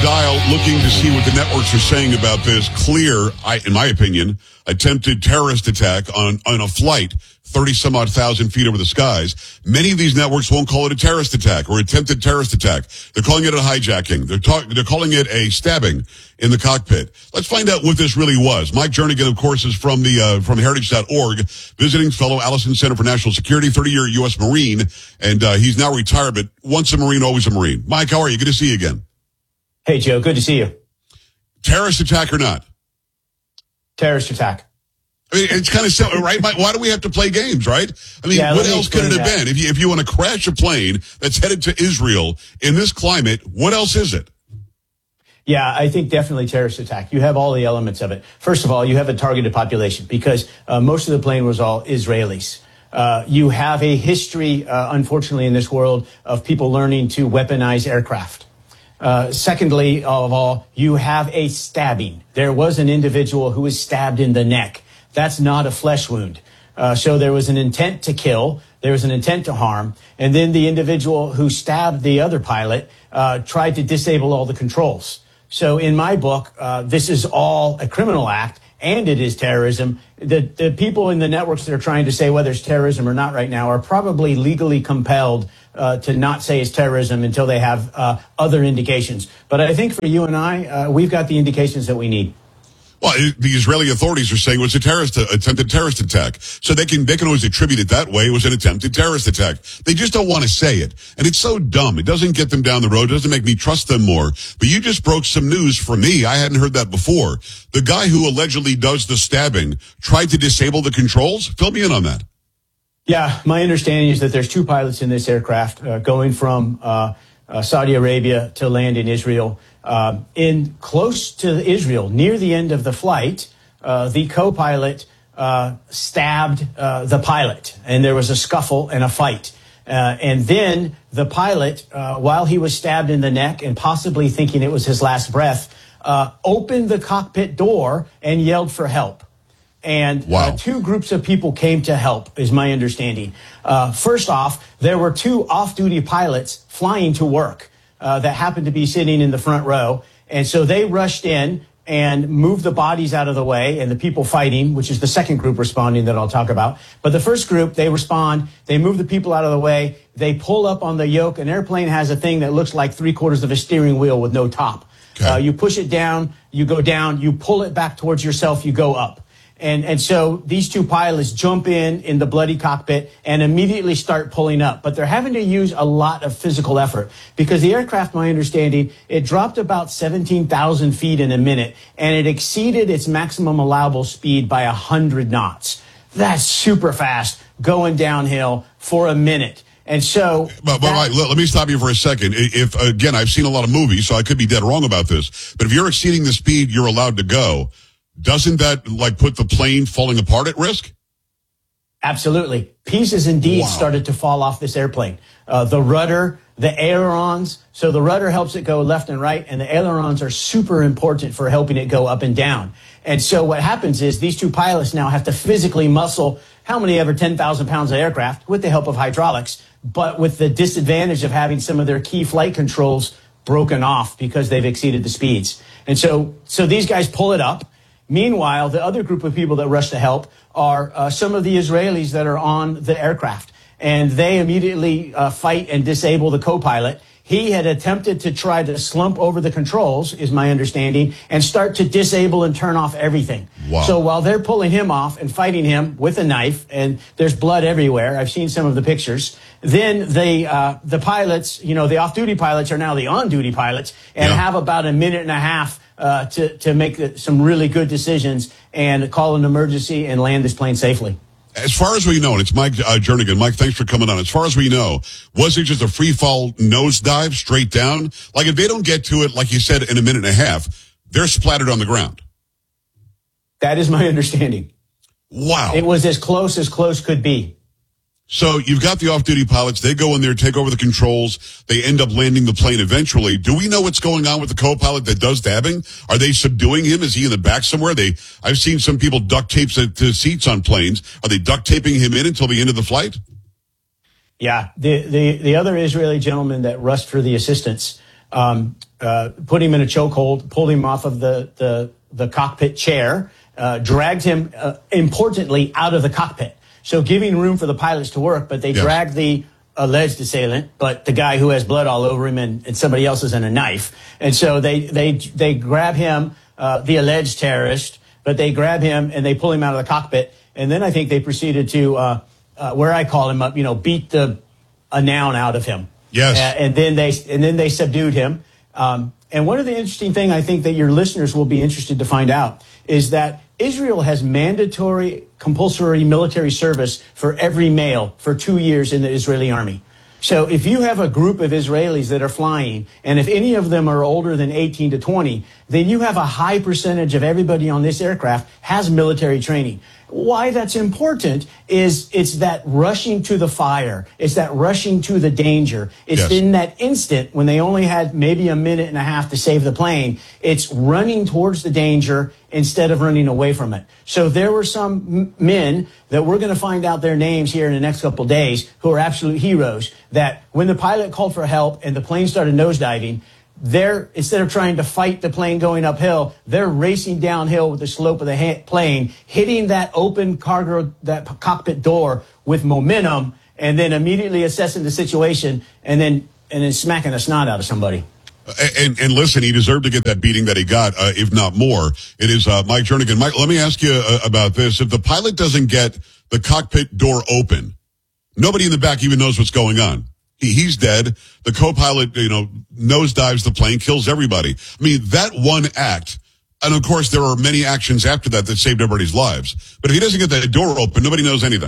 dial looking to see what the networks are saying about this clear, in my opinion, attempted terrorist attack on a flight 30-some-odd thousand feet over the skies. Many of these networks won't call it a terrorist attack or attempted terrorist attack. They're calling it a hijacking. They're calling it a stabbing in the cockpit. Let's find out what this really was. Mike Jernigan, of course, is from heritage.org, visiting fellow Allison Center for National Security, 30-year U.S. Marine, and he's now retired, but once a Marine, always a Marine. Mike, how are you? Good to see you again. Hey, Joe. Good to see you. Terrorist attack or not? Terrorist attack. I mean, it's kind of simple, right? Why do we have to play games, right? I mean, what else could it have been? If you want to crash a plane that's headed to Israel in this climate, what else is it? Yeah, I think definitely terrorist attack. You have all the elements of it. First of all, you have a targeted population because most of the plane was all Israelis. You have a history, unfortunately, in this world of people learning to weaponize aircraft. Secondly of all, you have a stabbing. There was an individual who was stabbed in the neck. That's not a flesh wound. So there was an intent to kill. There was an intent to harm. And then the individual who stabbed the other pilot tried to disable all the controls. So in my book, this is all a criminal act, and it is terrorism. The people in the networks that are trying to say whether it's terrorism or not right now are probably legally compelled to not say it's terrorism until they have other indications. But I think for you and I, we've got the indications that we need. Well, the Israeli authorities are saying it was attempted terrorist attack. So they can always attribute it that way. It was an attempted terrorist attack. They just don't want to say it. And it's so dumb. It doesn't get them down the road. It doesn't make me trust them more. But you just broke some news for me. I hadn't heard that before. The guy who allegedly does the stabbing tried to disable the controls? Fill me in on that. Yeah, my understanding is that there's two pilots in this aircraft going from Saudi Arabia to land in Israel. In close to Israel, near the end of the flight, the co-pilot stabbed the pilot, and there was a scuffle and a fight. And then the pilot, while he was stabbed in the neck and possibly thinking it was his last breath, opened the cockpit door and yelled for help. And two groups of people came to help, is my understanding. First off, there were two off-duty pilots flying to work that happened to be sitting in the front row. And so they rushed in and moved the bodies out of the way and the people fighting, which is the second group responding that I'll talk about. But the first group, they respond, they move the people out of the way, they pull up on the yoke. An airplane has a thing that looks like 3/4 of a steering wheel with no top. Okay. You push it down, you go down, you pull it back towards yourself, you go up. And so these two pilots jump in the bloody cockpit and immediately start pulling up. But they're having to use a lot of physical effort because the aircraft, my understanding, it dropped about 17,000 feet in a minute, and it exceeded its maximum allowable speed by 100 knots. That's super fast going downhill for a minute. And so... But let me stop you for a second. If, again, I've seen a lot of movies, so I could be dead wrong about this. But if you're exceeding the speed you're allowed to go... doesn't that put the plane falling apart at risk? Absolutely. Pieces indeed started to fall off this airplane. The rudder, the ailerons. So the rudder helps it go left and right, and the ailerons are super important for helping it go up and down. And so what happens is these two pilots now have to physically muscle how many ever 10,000 pounds of aircraft with the help of hydraulics, but with the disadvantage of having some of their key flight controls broken off because they've exceeded the speeds. And so these guys pull it up. Meanwhile, the other group of people that rush to help are some of the Israelis that are on the aircraft. And they immediately fight and disable the co-pilot. He had attempted to try to slump over the controls, is my understanding, and start to disable and turn off everything. Wow. So while they're pulling him off and fighting him with a knife, and there's blood everywhere, I've seen some of the pictures, then the pilots, the off-duty pilots are now the on-duty pilots and have about a minute and a half to make some really good decisions and call an emergency and land this plane safely. As far as we know, and it's Mike Jernigan. Mike, thanks for coming on. As far as we know, was it just a free fall nosedive straight down? Like if they don't get to it, like you said, in a minute and a half, they're splattered on the ground. That is my understanding. Wow. It was as close could be. So you've got the off-duty pilots. They go in there, take over the controls. They end up landing the plane eventually. Do we know what's going on with the co-pilot that does dabbing? Are they subduing him? Is he in the back somewhere? I've seen some people duct tape to seats on planes. Are they duct taping him in until the end of the flight? Yeah. The other Israeli gentleman that rushed for the assistance, put him in a chokehold, pulled him off of the cockpit chair, dragged him, importantly, out of the cockpit. So giving room for the pilots to work, but they dragged the alleged assailant, but the guy who has blood all over him and somebody else is in a knife. And so they grab him, the alleged terrorist, but they grab him and they pull him out of the cockpit. And then I think they proceeded to, where I call him up, beat a noun out of him. Yes. And then they subdued him. And one of the interesting thing I think that your listeners will be interested to find out is that Israel has mandatory compulsory military service for every male for 2 years in the Israeli army. So if you have a group of Israelis that are flying, and if any of them are older than 18 to 20, then you have a high percentage of everybody on this aircraft has military training. Why that's important is it's that rushing to the fire. It's that rushing to the danger. It's in that instant when they only had maybe a minute and a half to save the plane. It's running towards the danger instead of running away from it. So there were some men that we're going to find out their names here in the next couple of days who are absolute heroes, that when the pilot called for help and the plane started nosediving, instead of trying to fight the plane going uphill, they're racing downhill with the slope of the plane, hitting that open that cockpit door with momentum, and then immediately assessing the situation, and then smacking the snot out of somebody. And listen, he deserved to get that beating that he got, if not more. It is Mike Jernigan. Mike, let me ask you about this. If the pilot doesn't get the cockpit door open, nobody in the back even knows what's going on. He's dead. The co-pilot, nosedives the plane, kills everybody. I mean, that one act, and of course there are many actions after that saved everybody's lives. But if he doesn't get that door open, nobody knows anything.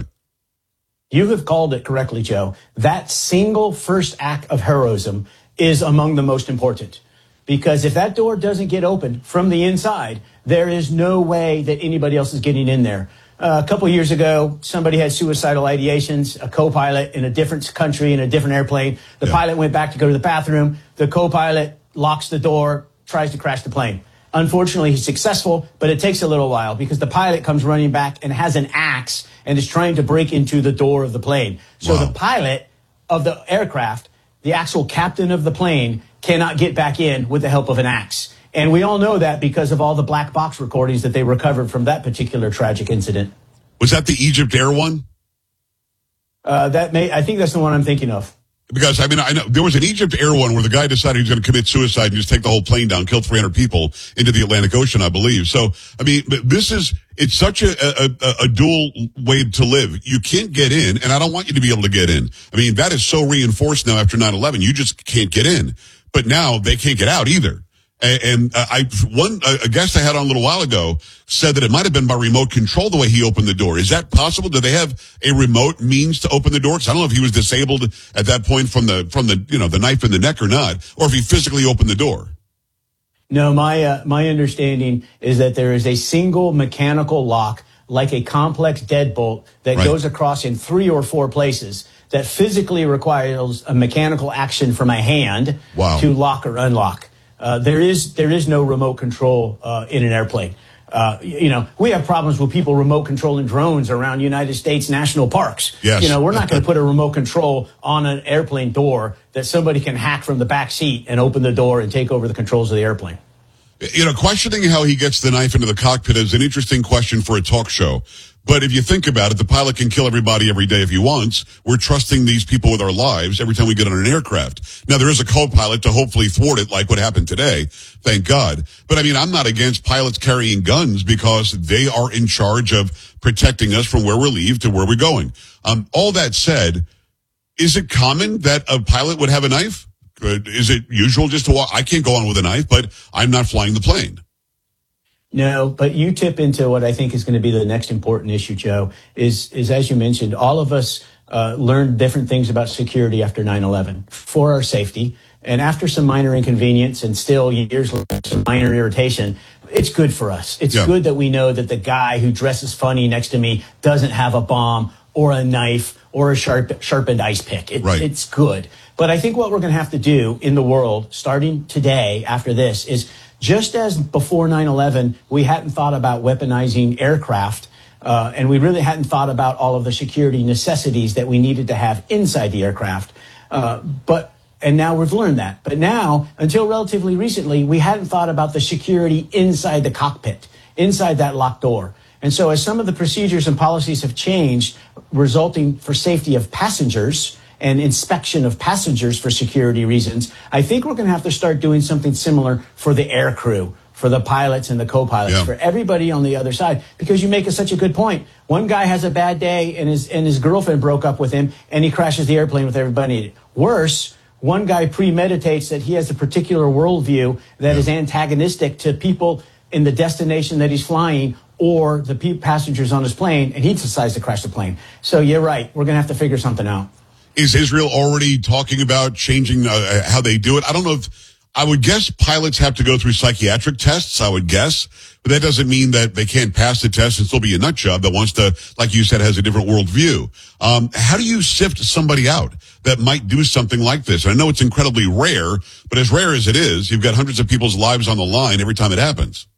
You have called it correctly, Joe. That single first act of heroism is among the most important. Because if that door doesn't get open from the inside, there is no way that anybody else is getting in there. A couple years ago, somebody had suicidal ideations, a co-pilot in a different country in a different airplane. The pilot went back to go to the bathroom. The co-pilot locks the door, tries to crash the plane. Unfortunately, he's successful, but it takes a little while because the pilot comes running back and has an axe and is trying to break into the door of the plane. So the pilot of the aircraft, the actual captain of the plane, cannot get back in with the help of an axe. And we all know that because of all the black box recordings that they recovered from that particular tragic incident. Was that the Egypt Air one? I think that's the one I'm thinking of. Because, I know there was an Egypt Air one where the guy decided he was going to commit suicide and just take the whole plane down, killed 300 people into the Atlantic Ocean, I believe. So, it's such a dual way to live. You can't get in, and I don't want you to be able to get in. I mean, that is so reinforced now after 9/11. You just can't get in. But now they can't get out either. And a guest I had on a little while ago said that it might have been by remote control the way he opened the door. Is that possible? Do they have a remote means to open the door? Because I don't know if he was disabled at that point from the knife in the neck or not, or if he physically opened the door. No, my understanding is that there is a single mechanical lock, like a complex deadbolt, that goes across in 3 or 4 places that physically requires a mechanical action from a hand to lock or unlock. There is no remote control in an airplane. We have problems with people remote controlling drones around United States national parks. Yes. We're not going to put a remote control on an airplane door that somebody can hack from the back seat and open the door and take over the controls of the airplane. Questioning how he gets the knife into the cockpit is an interesting question for a talk show. But if you think about it, the pilot can kill everybody every day if he wants. We're trusting these people with our lives every time we get on an aircraft. Now, there is a co-pilot to hopefully thwart it, like what happened today. Thank God. But I'm not against pilots carrying guns because they are in charge of protecting us from where we leave to where we're going. All that said, is it common that a pilot would have a knife? Is it usual just to walk? I can't go on with a knife, but I'm not flying the plane. No, but you tip into what I think is going to be the next important issue, Joe, is as you mentioned, all of us learned different things about security after 9/11 for our safety. And after some minor inconvenience and still years later, some minor irritation, it's good for us. It's good that we know that the guy who dresses funny next to me doesn't have a bomb or a knife or a sharpened ice pick. It's good. But I think what we're going to have to do in the world, starting today after this, is just as before 9/11, we hadn't thought about weaponizing aircraft, and we really hadn't thought about all of the security necessities that we needed to have inside the aircraft. But And now we've learned that. But now, until relatively recently, we hadn't thought about the security inside the cockpit, inside that locked door. And so as some of the procedures and policies have changed, resulting for safety of passengers and inspection of passengers for security reasons, I think we're going to have to start doing something similar for the air crew, for the pilots and the co-pilots, for everybody on the other side, because you make such a good point. One guy has a bad day and his girlfriend broke up with him and he crashes the airplane with everybody in it. Worse, one guy premeditates that he has a particular worldview that is antagonistic to people in the destination that he's flying or the passengers on his plane, and he decides to crash the plane. So you're right. We're going to have to figure something out. Is Israel already talking about changing how they do it? I don't know if, I would guess pilots have to go through psychiatric tests, I would guess, but that doesn't mean that they can't pass the test and still be a nut job that wants to, like you said, has a different worldview. How do you sift somebody out that might do something like this? I know it's incredibly rare, but as rare as it is, you've got hundreds of people's lives on the line every time it happens.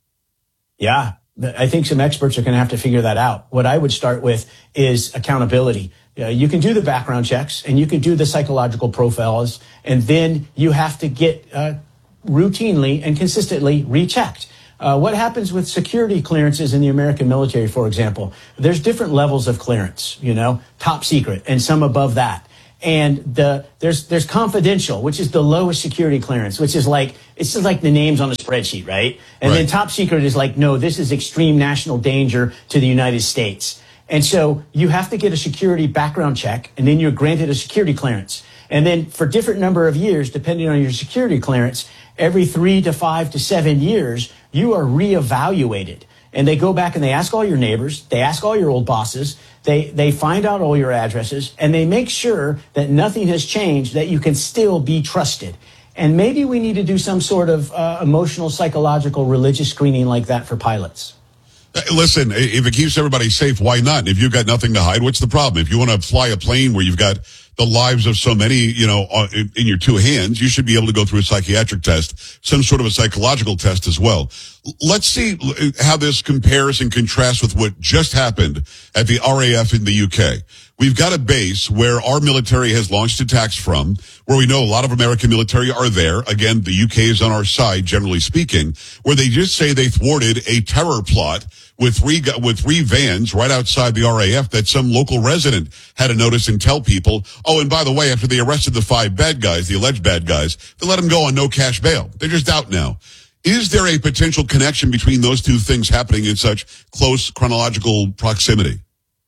Yeah, I think some experts are going to have to figure that out. What I would start with is accountability. You can do the background checks and you can do the psychological profiles, and then you have to get routinely and consistently rechecked. What happens with security clearances in the American military, for example? There's different levels of clearance, top secret and some above that. And there's confidential, which is the lowest security clearance, which is it's just like the names on a spreadsheet, right? And then top secret is no, this is extreme national danger to the United States. And so you have to get a security background check, and then you're granted a security clearance. And then for different number of years, depending on your security clearance, every 3 to 5 to 7 years, you are reevaluated. And they go back and they ask all your neighbors, they ask all your old bosses, they find out all your addresses, and they make sure that nothing has changed, that you can still be trusted. And maybe we need to do some sort of emotional, psychological, religious screening like that for pilots. Listen, if it keeps everybody safe, why not? If you've got nothing to hide, what's the problem? If you want to fly a plane where you've got the lives of so many, in your two hands, you should be able to go through a psychiatric test, some sort of a psychological test as well. Let's see how this compares and contrasts with what just happened at the RAF in the UK. We've got a base where our military has launched attacks from, where we know a lot of American military are there. Again, the UK is on our side, generally speaking, where they just say they thwarted a terror plot with three vans right outside the RAF that some local resident had to notice and tell people, oh, and by the way, after they arrested the 5 bad guys, the alleged bad guys, they let them go on no cash bail. They're just out now. Is there a potential connection between those two things happening in such close chronological proximity?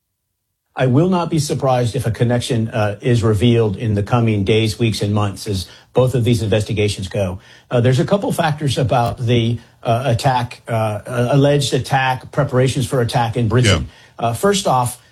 I will not be surprised if a connection is revealed in the coming days, weeks, and months as both of these investigations go. There's a couple factors about the attack, alleged attack, preparations for attack in Britain. Yeah. First off,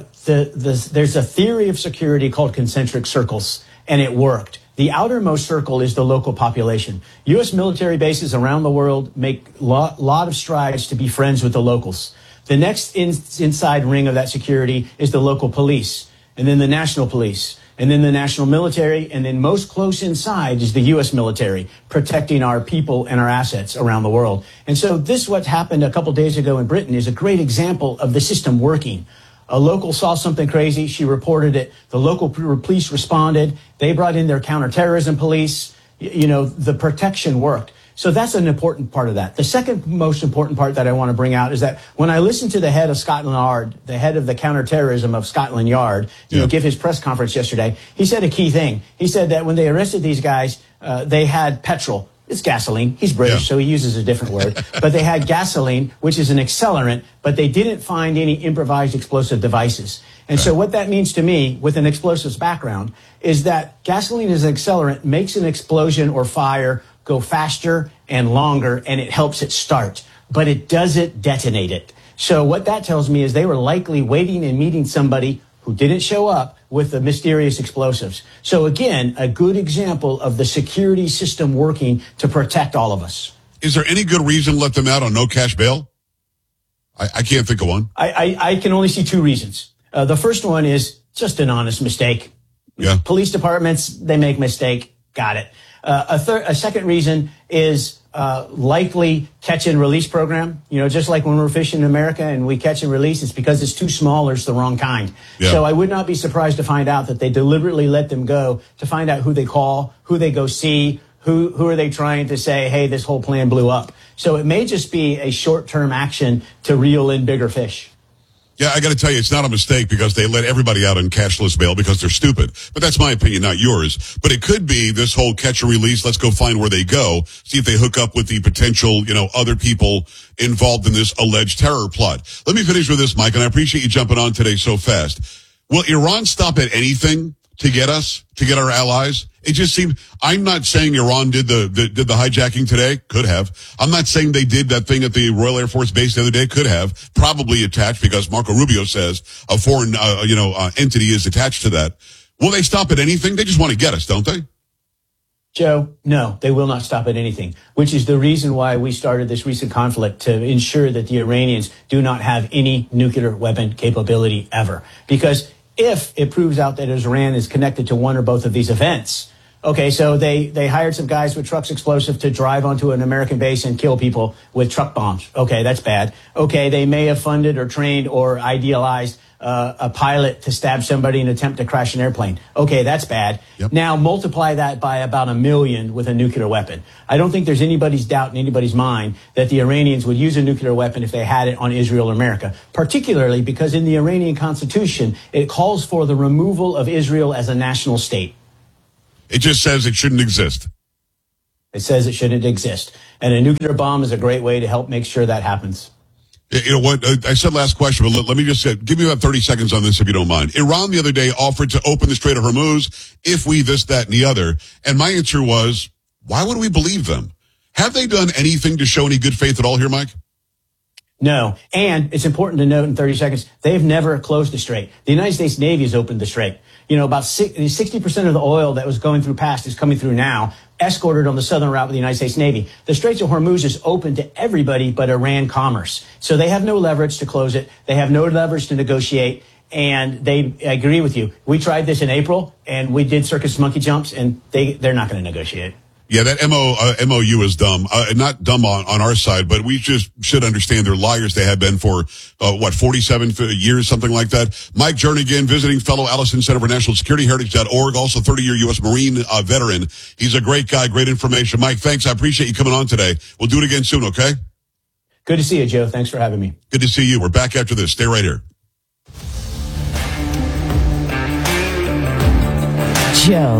there's a theory of security called concentric circles, and it worked. The outermost circle is the local population. U.S. military bases around the world make a lot of strides to be friends with the locals. The next inside ring of that security is the local police, and then the national police, and then the national military, and then most close inside is the U.S. military, protecting our people and our assets around the world. And so this, what happened a couple days ago in Britain, is a great example of the system working. A local saw something crazy. She reported it. The local police responded. They brought in their counterterrorism police. The protection worked. So that's an important part of that. The second most important part that I want to bring out is that when I listened to the head of Scotland Yard, the head of the counterterrorism of Scotland Yard, give his press conference yesterday, he said a key thing. He said that when they arrested these guys, they had petrol. It's gasoline. He's British, so he uses a different word. But they had gasoline, which is an accelerant, but they didn't find any improvised explosive devices. And so what that means to me, with an explosives background, is that gasoline as an accelerant makes an explosion or fire go faster and longer, and it helps it start, but it doesn't detonate it. So what that tells me is they were likely waiting and meeting somebody who didn't show up with the mysterious explosives. So again, a good example of the security system working to protect all of us. Is there any good reason to let them out on no cash bail? I can't think of one. I can only see two reasons. The first one is just an honest mistake. Police departments, they make mistake. Got it. A second reason is likely catch and release program. Just like when we're fishing in America and we catch and release, it's because it's too small or it's the wrong kind. Yeah. So I would not be surprised to find out that they deliberately let them go to find out who they call, who they go see, who are they trying to say, hey, this whole plan blew up. So it may just be a short-term action to reel in bigger fish. Yeah, I got to tell you, it's not a mistake because they let everybody out on cashless bail because they're stupid. But that's my opinion, not yours. But it could be this whole catch and release. Let's go find where they go, see if they hook up with the potential, other people involved in this alleged terror plot. Let me finish with this, Mike, and I appreciate you jumping on today so fast. Will Iran stop at anything to get us, to get our allies? It just seemed, I'm not saying Iran did the hijacking today. Could have. I'm not saying they did that thing at the Royal Air Force Base the other day. Could have. Probably attached because Marco Rubio says a foreign, entity is attached to that. Will they stop at anything? They just want to get us, don't they? Joe, no, they will not stop at anything, which is the reason why we started this recent conflict, to ensure that the Iranians do not have any nuclear weapon capability ever. Because if it proves out that Iran is connected to one or both of these events, okay, so they hired some guys with trucks explosive to drive onto an American base and kill people with truck bombs. Okay, that's bad. Okay, they may have funded or trained or idealized a pilot to stab somebody in an attempt to crash an airplane. Okay, that's bad. Yep. Now multiply that by about 1 million with a nuclear weapon. I don't think there's anybody's doubt in anybody's mind that the Iranians would use a nuclear weapon if they had it on Israel or America, particularly because in the Iranian constitution, it calls for the removal of Israel as a national state. It just says it shouldn't exist. It says it shouldn't exist. And a nuclear bomb is a great way to help make sure that happens. You know what? I said last question, but let me just say, give me about 30 seconds on this if you don't mind. Iran the other day offered to open the Strait of Hormuz if we this, that, and the other. And my answer was, why would we believe them? Have they done anything to show any good faith at all here, Mike? No. And it's important to note in 30 seconds, they've never closed the strait. The United States Navy has opened the strait. About 60% of the oil that was going through past is coming through now, escorted on the southern route with the United States Navy. The Straits of Hormuz is open to everybody but Iran commerce. So they have no leverage to close it. They have no leverage to negotiate. And I agree with you. We tried this in April, and we did circus monkey jumps, and they're not going to negotiate. Yeah, that MOU is dumb. Not dumb on our side, but we just should understand they're liars. They have been for, 47 years, something like that. Mike Jernigan, visiting fellow Allison Center for National Security, heritage.org, also 30-year U.S. Marine veteran. He's a great guy, great information. Mike, thanks. I appreciate you coming on today. We'll do it again soon, okay? Good to see you, Joe. Thanks for having me. Good to see you. We're back after this. Stay right here. Joe